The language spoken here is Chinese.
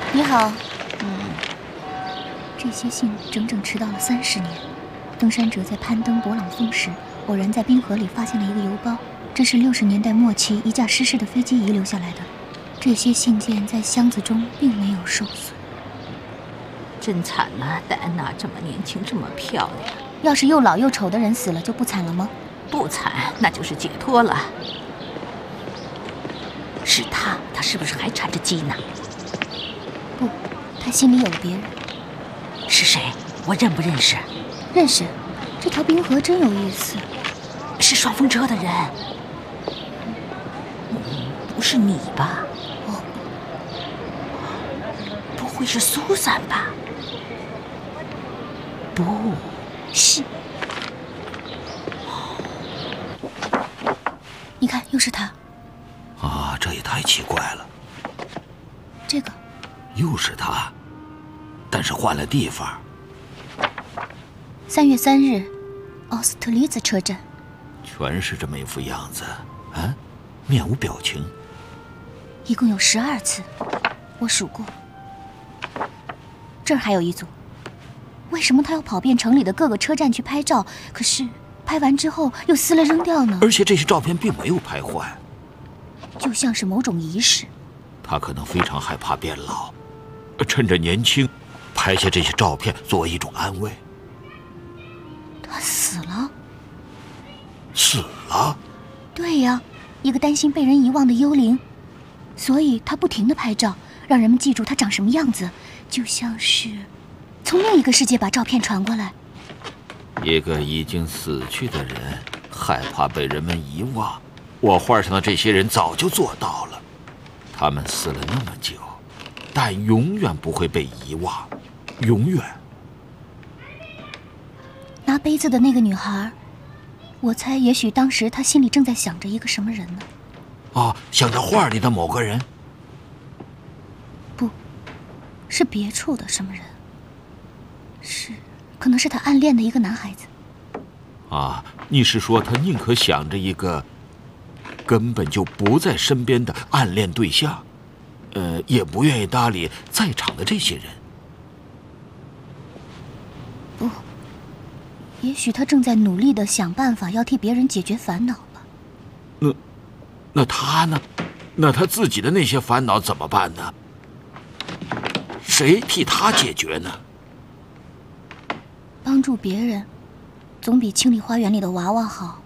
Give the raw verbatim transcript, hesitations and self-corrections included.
你好。嗯，这些信整整迟到了三十年。登山者在攀登勃朗峰时，偶然在冰河里发现了一个邮包，这是六十年代末期一架失事的飞机遗留下来的。这些信件在箱子中并没有受损。 真惨呐，戴安娜这么年轻，这么漂亮。 要是又老又丑的人死了，就不惨了吗？ 不惨，那就是解脱了。是他，他是不是还缠着基娜？ 不，他心里有了别人。 是谁？我认不认识？ 认识。这条冰河真有意思。 是双风车的人。嗯，不是你吧？ 哦， 不会是苏珊吧？不是。你看，又是他。 啊，这也太奇怪了。 这个又是他，但是换了地方。 三月三日，奥斯特利兹车站。 全是这么一副样子，啊，面无表情。 一共有十二次，我数过。这儿还有一组。为什么他要跑遍城里的各个车站去拍照？可是拍完之后又撕了扔掉呢？ 而且这些照片并没有拍坏， 就像是某种仪式。 他可能非常害怕变老，趁着年轻，拍下这些照片作为一种安慰。 他死了？ 死了？ 对呀，一个担心被人遗忘的幽灵，所以他不停地拍照，让人们记住他长什么样子，就像是从另一个世界把照片传过来。 一个已经死去的人害怕被人们遗忘，我画上的这些人早就做到了。他们死了那么久，但永远不会被遗忘，永远。 拿杯子的那个女孩，我猜也许当时她心里正在想着一个什么人呢？ 啊，想着画里的某个人？ 不，是别处的什么人。是，可能是他暗恋的一个男孩子。 啊，你是说他宁可想着一个根本就不在身边的暗恋对象，呃，也不愿意搭理在场的这些人？ 不，也许他正在努力地想办法要替别人解决烦恼吧。 那，那他呢？那他自己的那些烦恼怎么办呢？谁替他解决呢？ 帮助别人，总比清理花园里的娃娃好。